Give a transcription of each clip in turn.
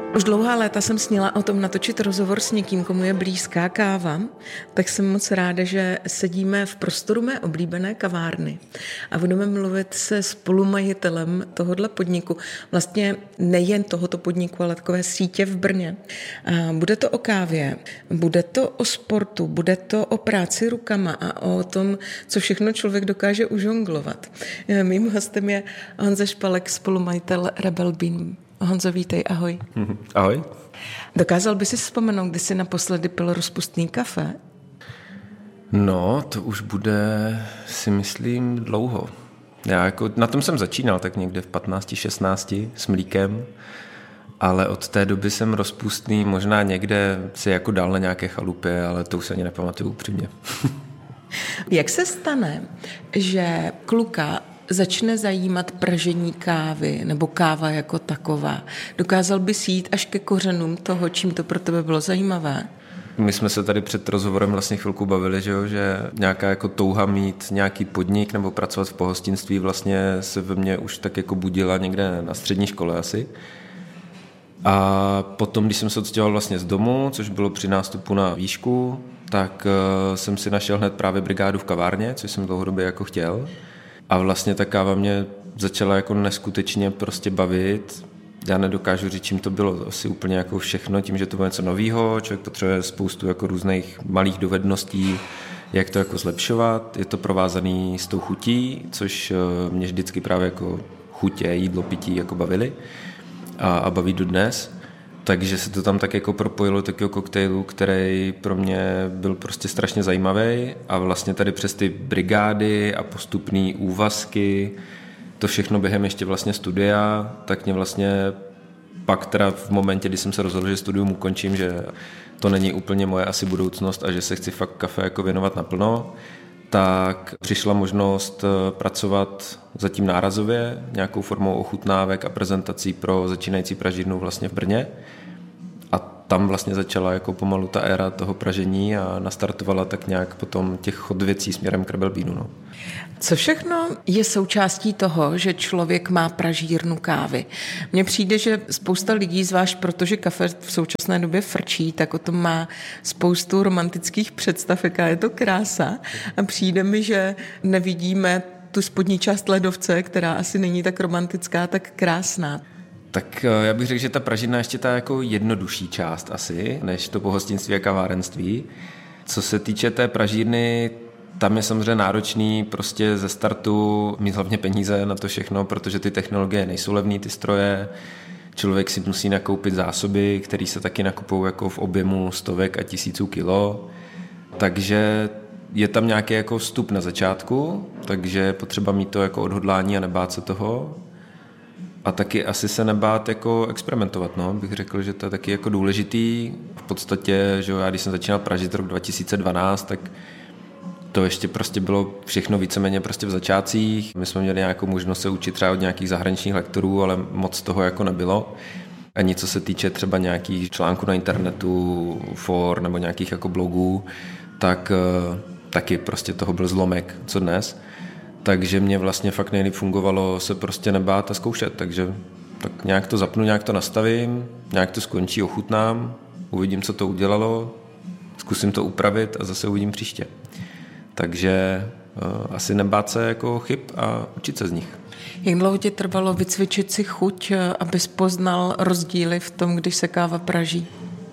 Už dlouhá léta jsem snila o tom natočit rozhovor s někým, komu je blízká káva, tak jsem moc ráda, že sedíme v prostoru mé oblíbené kavárny a budeme mluvit se spolumajitelem tohohle podniku, vlastně nejen tohoto podniku, ale takové sítě v Brně. A bude to o kávě, bude to o sportu, bude to o práci rukama a o tom, co všechno člověk dokáže užonglovat. Mým hostem je Honza Špalek, spolumajitel Rebel Bean. Honzo, vítej, ahoj. Ahoj. Dokázal by si vzpomenout, kdy jsi naposledy pil rozpustný kafe? No, to už bude, si myslím, dlouho. Já jako, na tom jsem začínal tak někde v 15, 16 s mlíkem, ale od té doby jsem rozpustný, možná někde si jako dal na nějaké chalupě, ale to už se ani nepamatuju upřímně. Jak se stane, že kluka začne zajímat pražení kávy nebo káva jako taková? Dokázal bys jít až ke kořenům toho, čím to pro tebe bylo zajímavé? My jsme se tady před rozhovorem vlastně chvilku bavili, že nějaká jako touha mít nějaký podnik nebo pracovat v pohostinství vlastně se ve mně už tak jako budila někde na střední škole asi. A potom, když jsem se odstěhoval vlastně z domu, což bylo při nástupu na výšku, tak jsem si našel hned právě brigádu v kavárně, což jsem dlouhodobě jako chtěl. A vlastně ta káva mě začala jako neskutečně prostě bavit. Já nedokážu říct, čím to bylo, asi úplně jako všechno, tím, že to bylo něco novýho, člověk potřebuje spoustu jako různých malých dovedností, jak to jako zlepšovat. Je to provázaný s tou chutí, což mě vždycky právě jako chutě, jídlo, pití jako bavili a baví dodnes. Takže se to tam tak jako propojilo takového koktejlu, který pro mě byl prostě strašně zajímavý a vlastně tady přes ty brigády a postupné úvazky, to všechno během ještě vlastně studia, tak mě vlastně pak teda v momentě, kdy jsem se rozhodl, že studium ukončím, že to není úplně moje asi budoucnost a že se chci fakt kafe jako věnovat naplno, tak přišla možnost pracovat zatím nárazově nějakou formou ochutnávek a prezentací pro začínající pražírnu vlastně v Brně. A tam vlastně začala jako pomalu ta éra toho pražení a nastartovala tak nějak potom těch chod věcí směrem k Rebel Beanu. No. Co všechno je součástí toho, že člověk má pražírnu kávy? Mně přijde, že spousta lidí, zvlášť protože kafe v současné době frčí, tak o tom má spoustu romantických představ, jaká je to krása. A přijde mi, že nevidíme tu spodní část ledovce, která asi není tak romantická, tak krásná. Tak já bych řekl, že ta pražírna ještě ta jako jednodušší část asi, než to pohostinství a kavárenství. Co se týče té pražírny, tam je samozřejmě náročný prostě ze startu mít hlavně peníze na to všechno, protože ty technologie nejsou levný, ty stroje. Člověk si musí nakoupit zásoby, které se taky nakupují jako v objemu stovek a tisíců kilo. Takže je tam nějaký jako vstup na začátku, takže je potřeba mít to jako odhodlání a nebát se toho. A taky asi se nebát jako experimentovat, no. Bych řekl, že to je taky jako důležitý. V podstatě, že já když jsem začínal pražit rok 2012, tak to ještě prostě bylo všechno víceméně prostě v začátcích. My jsme měli nějakou možnost se učit třeba od nějakých zahraničních lektorů, ale moc toho jako nebylo. Ani co se týče třeba nějakých článků na internetu, for nebo nějakých jako blogů, tak taky prostě toho byl zlomek, co dnes. Takže mě vlastně fakt nejlíp fungovalo se prostě nebát a zkoušet, takže tak nějak to zapnu, nějak to nastavím, nějak to skončí, ochutnám, uvidím, co to udělalo, zkusím to upravit a zase uvidím příště. Takže asi nebát se jako chyb a učit se z nich. Jak dlouho ti trvalo vycvičit si chuť, abys poznal rozdíly v tom, když se káva praží?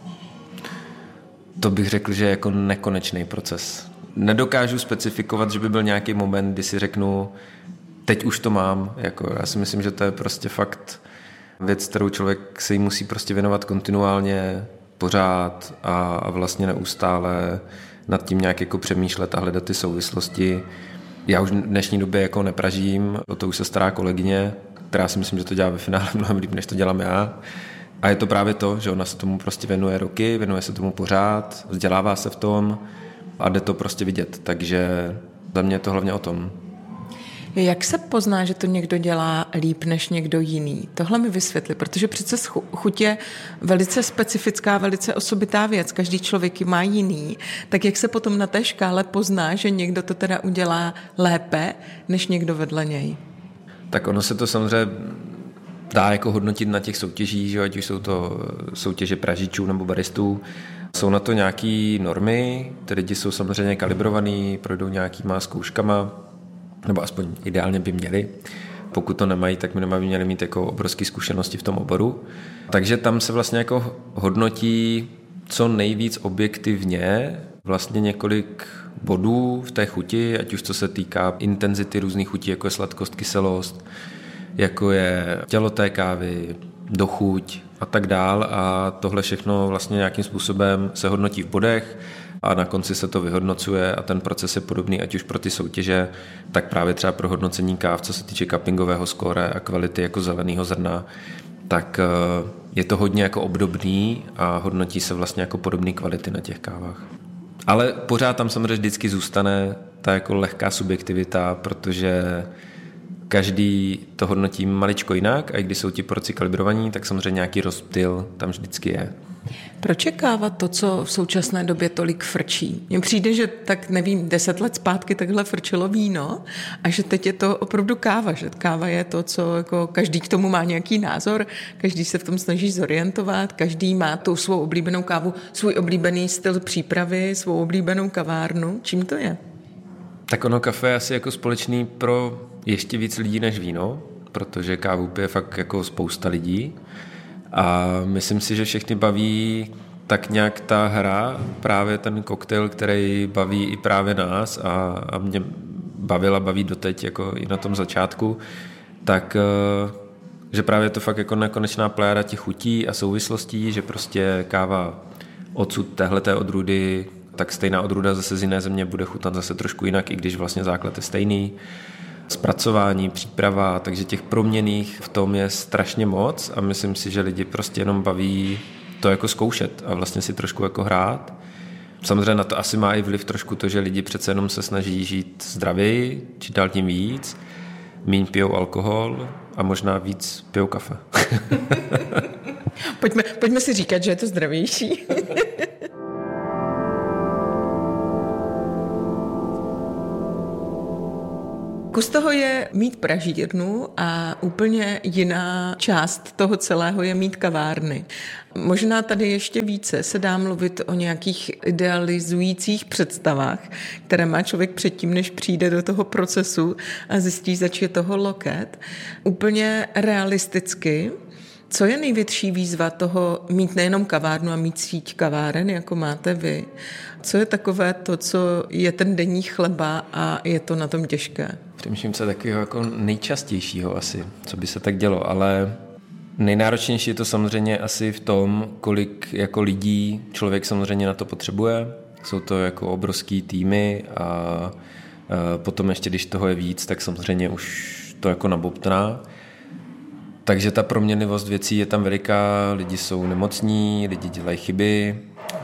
To bych řekl, že je jako nekonečný proces. Nedokážu specifikovat, že by byl nějaký moment, kdy si řeknu, teď už to mám. Jako, já si myslím, že to je prostě fakt věc, kterou člověk se jí musí prostě věnovat kontinuálně, pořád a vlastně neustále nad tím nějak jako přemýšlet a hledat ty souvislosti. Já už v dnešní době jako nepražím, o to už se stará kolegyně, která si myslím, že to dělá ve finále mnohem líp, než to dělám já. A je to právě to, že ona se tomu prostě věnuje roky, věnuje se tomu pořád, vzdělává se v tom a jde to prostě vidět. Takže za mě je to hlavně o tom. Jak se pozná, že to někdo dělá líp než někdo jiný? Tohle mi vysvětli, protože přece chuť je velice specifická, velice osobitá věc. Každý člověk ji má jiný. Tak jak se potom na té škále pozná, že někdo to teda udělá lépe než někdo vedle něj? Tak ono se to samozřejmě dá jako hodnotit na těch soutěžích, že ať už jsou to soutěže pražičů nebo baristů. Jsou na to nějaké normy, ty lidi jsou samozřejmě kalibrovaný, projdou nějakýma zkouškama, nebo aspoň ideálně by měli. Pokud to nemají, tak minimálně by měli mít jako obrovské zkušenosti v tom oboru. Takže tam se vlastně jako hodnotí co nejvíc objektivně vlastně několik bodů v té chuti, ať už co se týká intenzity různých chutí, jako je sladkost, kyselost, jako je tělo té kávy, dochuť a tak dál. A tohle všechno vlastně nějakým způsobem se hodnotí v bodech a na konci se to vyhodnocuje a ten proces je podobný, ať už pro ty soutěže, tak právě třeba pro hodnocení káv, co se týče cuppingového skóre a kvality jako zeleného zrna, tak je to hodně jako obdobný a hodnotí se vlastně jako podobné kvality na těch kávách. Ale pořád tam samozřejmě vždycky zůstane ta jako lehká subjektivita, protože každý to hodnotí maličko jinak a i když jsou ti porci kalibrovaní, tak samozřejmě nějaký rozptyl tam vždycky je. Proč je káva to, co v současné době tolik frčí? Mně přijde, že tak nevím, 10 let zpátky takhle frčilo víno a že teď je to opravdu káva, že káva je to, co jako každý k tomu má nějaký názor, každý se v tom snaží zorientovat, každý má tu svou oblíbenou kávu, svůj oblíbený styl přípravy, svou oblíbenou kavárnu. Čím to je? Tak ono kafe je asi jako společný pro ještě víc lidí než víno, protože kávu pije fakt jako spousta lidí. A myslím si, že všechny baví tak nějak ta hra, právě ten koktejl, který baví i právě nás a mě baví doteď jako i na tom začátku, tak že právě to fakt jako nekonečná plejada těch chutí a souvislostí, že prostě káva odsud téhleté odrůdy, tak stejná odrůda zase z jiné země bude chutnat zase trošku jinak, i když vlastně základ je stejný. Zpracování, příprava, takže těch proměnných v tom je strašně moc a myslím si, že lidi prostě jenom baví to jako zkoušet a vlastně si trošku jako hrát. Samozřejmě na to asi má i vliv trošku to, že lidi přece jenom se snaží žít zdravěji, či dál tím víc, míň pijou alkohol a možná víc pijou kafe. Pojďme si říkat, že je to zdravější. Kus toho je mít pražírnu a úplně jiná část toho celého je mít kavárny. Možná tady ještě více se dá mluvit o nějakých idealizujících představách, které má člověk předtím, než přijde do toho procesu a zjistí, zač je toho loket. Úplně realisticky, co je největší výzva toho mít nejenom kavárnu a mít síť kaváren, jako máte vy? Co je takové to, co je ten denní chleba a je to na tom těžké? Přemýšlím se takového jako nejčastějšího asi, co by se tak dělo, ale nejnáročnější je to samozřejmě asi v tom, kolik jako lidí člověk samozřejmě na to potřebuje. Jsou to jako obrovský týmy a potom ještě, když toho je víc, tak samozřejmě už to jako nabobtná. Takže ta proměnlivost věcí je tam veliká, lidi jsou nemocní, lidi dělají chyby,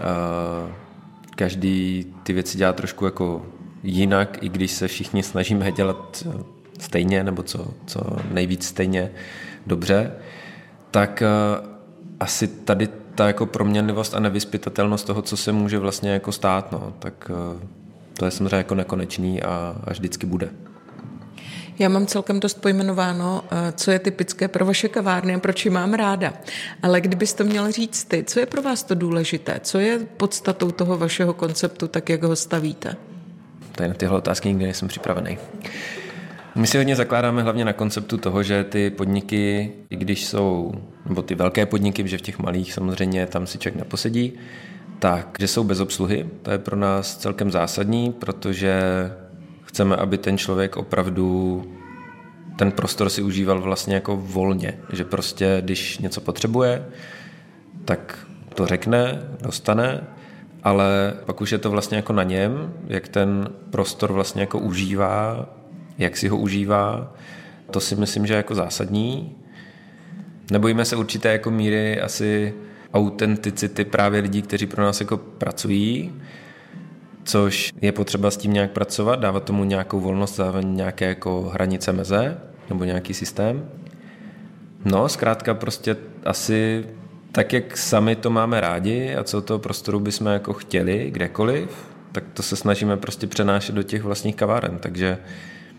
každý ty věci dělá trošku jako jinak, i když se všichni snažíme dělat stejně nebo co nejvíc stejně dobře, tak asi tady ta jako proměnlivost a nevyzpytatelnost toho, co se může vlastně jako stát, no, tak to je samozřejmě jako nekonečný a vždycky bude. Já mám celkem dost pojmenováno, co je typické pro vaše kavárny a proč ji mám ráda. Ale kdybys to měl říct ty, co je pro vás to důležité? Co je podstatou toho vašeho konceptu, tak jak ho stavíte? Tady na tyhle otázky nikdy nejsem připravený. My si hodně zakládáme hlavně na konceptu toho, že ty podniky, i když jsou, nebo ty velké podniky, že v těch malých samozřejmě tam si člověk neposedí, tak, že jsou bez obsluhy. To je pro nás celkem zásadní, protože chceme, aby ten člověk opravdu ten prostor si užíval vlastně jako volně, že prostě, když něco potřebuje, tak to řekne, dostane, ale pak už je to vlastně jako na něm, jak ten prostor vlastně jako užívá, jak si ho užívá, to si myslím, že je jako zásadní. Nebojíme se určité jako míry asi autenticity právě lidí, kteří pro nás jako pracují, což je potřeba s tím nějak pracovat, dávat tomu nějakou volnost, dávat nějaké jako hranice meze nebo nějaký systém. No, zkrátka prostě asi tak, jak sami to máme rádi a co toho prostoru bychom jako chtěli, kdekoliv, tak to se snažíme prostě přenášet do těch vlastních kaváren. Takže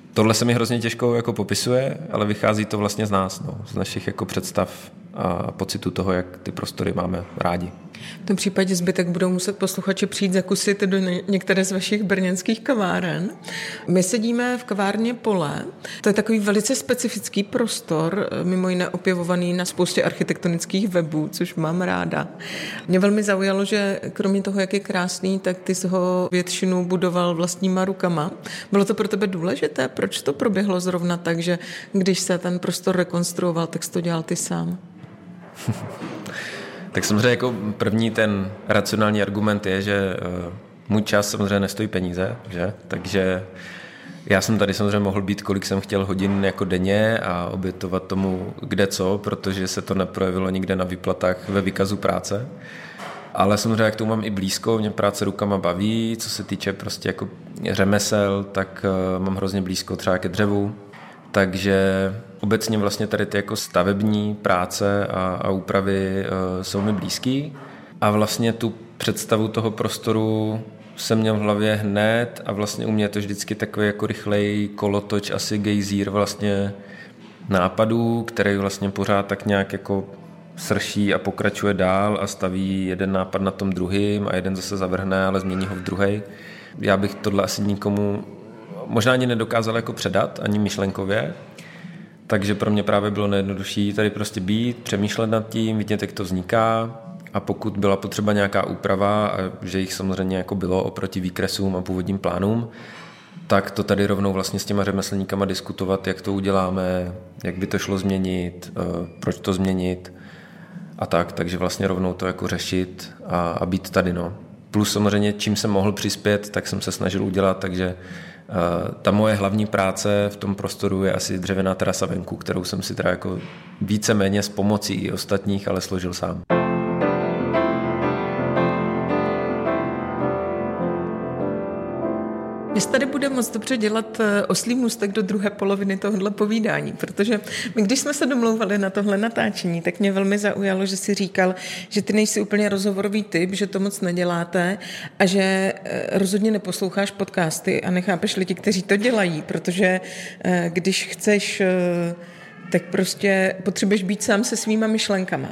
tohle se mi hrozně těžko jako popisuje, ale vychází to vlastně z nás, z našich jako představ a pocitu toho, jak ty prostory máme rádi. V tom případě zbytek budou muset posluchači přijít zakusit do některé z vašich brněnských kaváren. My sedíme v kavárně Pole. To je takový velice specifický prostor, mimo jiné opěvovaný na spoustě architektonických webů, což mám ráda. Mě velmi zaujalo, že kromě toho, jak je krásný, tak ty jsi ho většinu budoval vlastníma rukama. Bylo to pro tebe důležité? Proč to proběhlo zrovna tak, že když se ten prostor rekonstruoval, tak jsi to dělal ty sám? Tak samozřejmě jako první ten racionální argument je, že můj čas samozřejmě nestojí peníze, že? Takže já jsem tady samozřejmě mohl být, kolik jsem chtěl hodin jako denně a obětovat tomu kde co, protože se to neprojevilo nikde na výplatách ve výkazu práce. Ale samozřejmě, jak to mám i blízko, mě práce rukama baví, co se týče prostě jako řemesel, tak mám hrozně blízko třeba ke dřevu. Takže obecně vlastně tady ty jako stavební práce a úpravy jsou mi blízký. A vlastně tu představu toho prostoru jsem měl v hlavě hned a vlastně u mě je to vždycky takový jako rychlej kolotoč, asi gejzír vlastně nápadů, který vlastně pořád tak nějak jako srší a pokračuje dál a staví jeden nápad na tom druhým a jeden zase zavrhne, ale změní ho v druhej. Já bych tohle asi nikomu možná ani nedokázal jako předat, ani myšlenkově, takže pro mě právě bylo nejjednodušší tady prostě být, přemýšlet nad tím, vidět, jak to vzniká a pokud byla potřeba nějaká úprava, a že jich samozřejmě jako bylo oproti výkresům a původním plánům, tak to tady rovnou vlastně s těma řemeslníkama diskutovat, jak to uděláme, jak by to šlo změnit, proč to změnit a tak, takže vlastně rovnou to jako řešit a být tady, Plus samozřejmě, čím jsem mohl přispět, tak jsem se snažil udělat, takže ta moje hlavní práce v tom prostoru je asi dřevěná terasa venku, kterou jsem si teda jako víceméně s pomocí i ostatních, ale složil sám. Dnes tady bude moc dobře dělat oslí můstek do druhé poloviny tohohle povídání, protože my, když jsme se domlouvali na tohle natáčení, tak mě velmi zaujalo, že si říkal, že ty nejsi úplně rozhovorový typ, že to moc neděláte a že rozhodně neposloucháš podcasty a nechápeš lidi, kteří to dělají, protože když chceš, tak prostě potřebuješ být sám se svýma myšlenkama.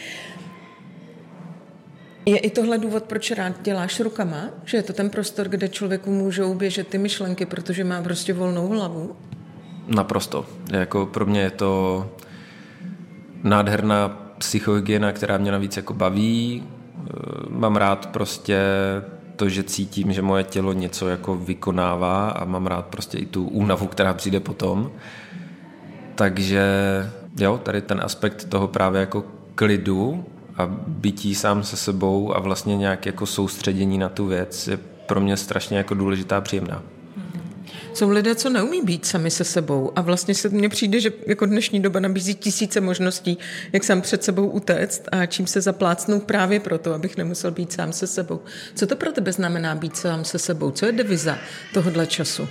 Je i tohle důvod, proč rád děláš rukama? Že je to ten prostor, kde člověku můžou běžet ty myšlenky, protože má prostě volnou hlavu? Naprosto. Jako pro mě je to nádherná psychohygiena, která mě navíc jako baví. Mám rád prostě to, že cítím, že moje tělo něco jako vykonává a mám rád prostě i tu únavu, která přijde potom. Takže jo, tady ten aspekt toho právě jako klidu a bytí sám se sebou a vlastně nějak jako soustředění na tu věc je pro mě strašně jako důležitá a příjemná. Jsou lidé, co neumí být sami se sebou a vlastně se mně přijde, že jako dnešní doba nabízí tisíce možností, jak sám před sebou utéct a čím se zaplácnout právě proto, abych nemusel být sám se sebou. Co to pro tebe znamená být sám se sebou? Co je deviza tohohle času?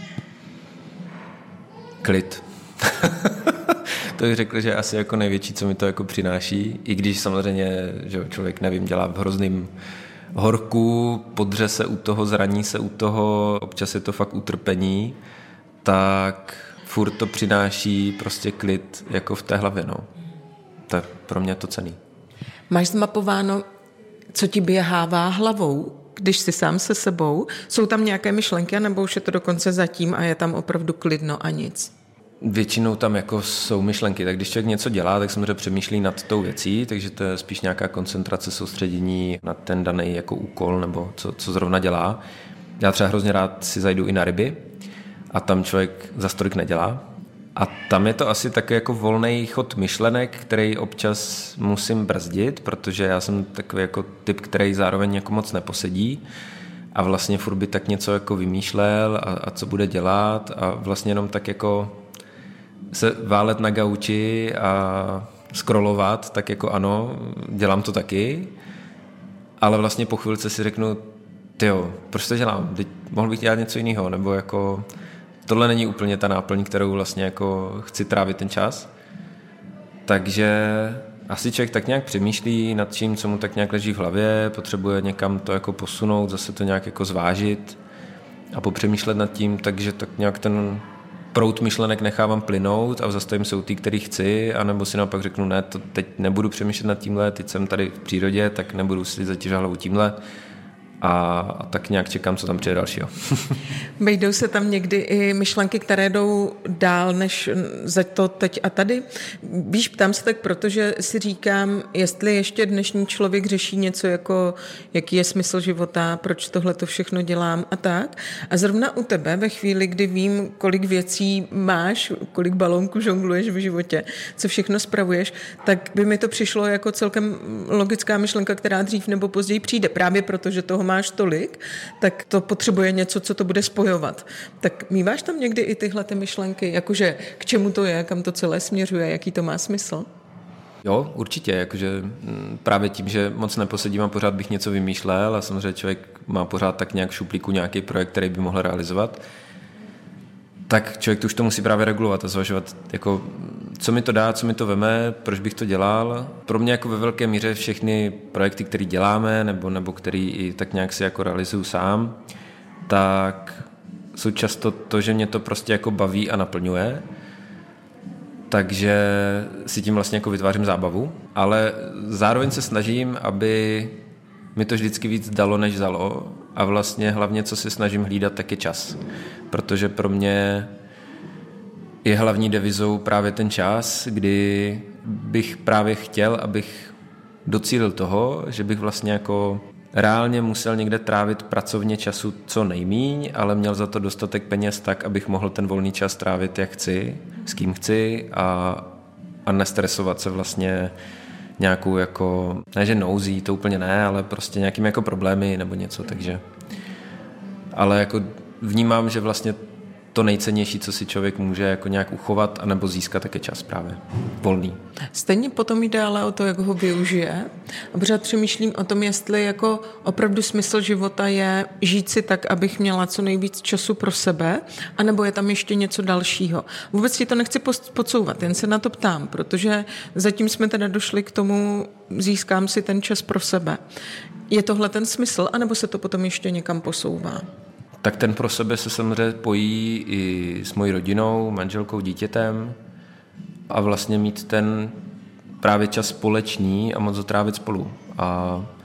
Klid. To bych řekl, že asi jako největší, co mi to jako přináší, i když samozřejmě, že člověk, nevím, dělá v hrozným horku, podře se u toho, zraní se u toho, občas je to fakt utrpení, tak furt to přináší prostě klid jako v té hlavě, To je pro mě to cenný. Máš zmapováno, co ti běhává hlavou, když jsi sám se sebou? Jsou tam nějaké myšlenky, nebo už je to dokonce zatím a je tam opravdu klidno a nic? Většinou tam jako jsou myšlenky, tak když člověk něco dělá, tak samozřejmě přemýšlí nad tou věcí, takže to je spíš nějaká koncentrace, soustředění na ten daný jako úkol nebo co zrovna dělá. Já třeba hrozně rád si zajdu i na ryby a tam člověk za tolik nedělá. A tam je to asi taky jako volný chod myšlenek, který občas musím brzdit, protože já jsem takový jako typ, který zároveň jako moc neposedí a vlastně furt by tak něco jako vymýšlel a co bude dělat a vlastně jenom tak jako se válet na gauči a scrollovat, tak jako ano, dělám to taky, ale vlastně po chvilce si řeknu, tyjo, proč to dělám? Mohl bych dělat něco jiného, nebo jako tohle není úplně ta náplň, kterou vlastně jako chci trávit ten čas. Takže asi člověk tak nějak přemýšlí nad čím, co mu tak nějak leží v hlavě, potřebuje někam to jako posunout, zase to nějak jako zvážit a popřemýšlet nad tím, takže tak nějak ten proud myšlenek nechávám plynout a zastavím se u té, který chci, anebo si naopak řeknu, ne, to teď nebudu přemýšlet nad tímhle, teď jsem tady v přírodě, tak nebudu si zatěžovat hlavu tímhle a tak nějak čekám, co tam přijde dalšího. Vejdou se tam někdy i myšlenky, které jdou dál než za to teď a tady? Víš, ptám se tak, protože si říkám, jestli ještě dnešní člověk řeší něco jako, jaký je smysl života, proč tohle to všechno dělám a tak. A zrovna u tebe, ve chvíli, kdy vím, kolik věcí máš, kolik balónků žongluješ v životě, co všechno spravuješ, tak by mi to přišlo jako celkem logická myšlenka, která dřív nebo později přijde. Právě proto, že toho máš tolik, tak to potřebuje něco, co to bude spojovat. Tak míváš tam někdy i tyhle ty myšlenky, jakože k čemu to je, kam to celé směřuje, jaký to má smysl? Jo, určitě, jakože právě tím, že moc neposedím a pořád bych něco vymýšlel a samozřejmě člověk má pořád tak nějak v šuplíku nějaký projekt, který by mohl realizovat, tak člověk to už to musí právě regulovat a zvažovat, jako, co mi to dá, co mi to veme, proč bych to dělal. Pro mě jako ve velké míře všechny projekty, které děláme, nebo který i tak nějak si jako realizuju sám, tak jsou často to, že mě to prostě jako baví a naplňuje. Takže si tím vlastně jako vytvářím zábavu, ale zároveň se snažím, aby mi to vždycky víc dalo, než vzalo. A vlastně hlavně, co se snažím hlídat, tak je čas. Protože pro mě je hlavní devizou právě ten čas, kdy bych právě chtěl, abych docílil toho, že bych vlastně jako reálně musel někde trávit pracovně času co nejmíň, ale měl za to dostatek peněz tak, abych mohl ten volný čas trávit jak chci, s kým chci a nestresovat se vlastně nějakou jako, ne že nouzí, to úplně ne, ale prostě nějakými jako problémy nebo něco, takže ale jako vnímám, že vlastně to nejcennější, co si člověk může jako nějak uchovat anebo získat, tak je čas právě volný. Stejně potom jde ale o to, jak ho využije. A pořád přemýšlím o tom, jestli jako opravdu smysl života je žít si tak, abych měla co nejvíc času pro sebe, anebo je tam ještě něco dalšího. Vůbec ti to nechci podsouvat, jen se na to ptám, protože zatím jsme teda došli k tomu, získám si ten čas pro sebe. Je tohle ten smysl, anebo se to potom ještě někam posouvá? Tak ten pro sebe se samozřejmě pojí i s mojí rodinou, manželkou, dítětem a vlastně mít ten právě čas společný a moc ho trávit spolu. A